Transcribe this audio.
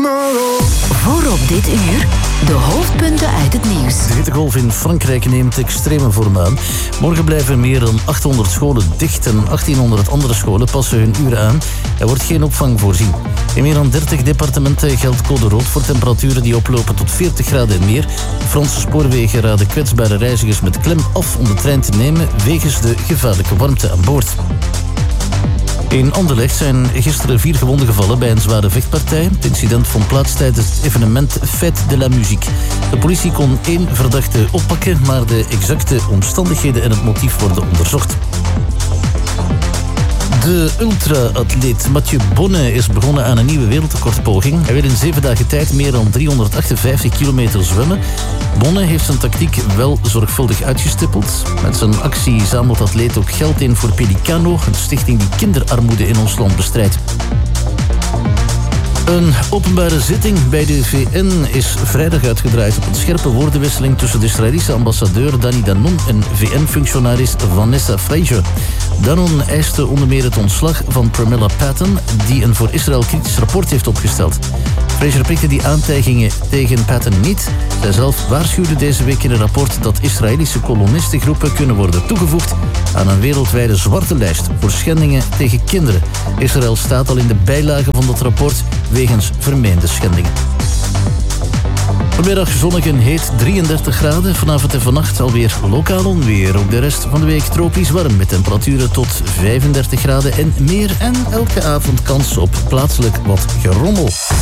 tomorrow. Voor op dit uur de hoofdpunten uit het nieuws. De hittegolf in Frankrijk neemt extreme vorm aan. Morgen blijven meer dan 800 scholen dicht en 1800 andere scholen passen hun uren aan. Er wordt geen opvang voorzien. In meer dan 30 departementen geldt code rood voor temperaturen die oplopen tot 40 graden en meer. Franse spoorwegen raden kwetsbare reizigers met klem af om de trein te nemen wegens de gevaarlijke warmte aan boord. In Anderlecht zijn gisteren 4 gewonden gevallen bij een zware vechtpartij. Het incident vond plaats tijdens het evenement Fête de la Musique. De politie kon 1 verdachte oppakken, maar de exacte omstandigheden en het motief worden onderzocht. De ultra-atleet Mathieu Bonnet is begonnen aan een nieuwe wereldrecordpoging. Hij wil in 7 dagen tijd meer dan 358 kilometer zwemmen. Bonnet heeft zijn tactiek wel zorgvuldig uitgestippeld. Met zijn actie zamelt de atleet ook geld in voor Pelicano, een stichting die kinderarmoede in ons land bestrijdt. Een openbare zitting bij de VN is vrijdag uitgedraaid op een scherpe woordenwisseling tussen de Israëlische ambassadeur Dani Danon en VN-functionaris Vanessa Fraser. Danon eiste onder meer het ontslag van Pramila Patten, die een voor Israël kritisch rapport heeft opgesteld. Fraser prikte die aantijgingen tegen Patten niet. Zijzelf waarschuwde deze week in een rapport dat Israëlische kolonistengroepen kunnen worden toegevoegd aan een wereldwijde zwarte lijst voor schendingen tegen kinderen. Israël staat al in de bijlagen van dat rapport wegens vermeende schendingen. Vanmiddag zonnig en heet 33 graden. Vanavond en vannacht alweer lokaal onweer. Ook de rest van de week tropisch warm met temperaturen tot 35 graden en meer. En elke avond kans op plaatselijk wat gerommel.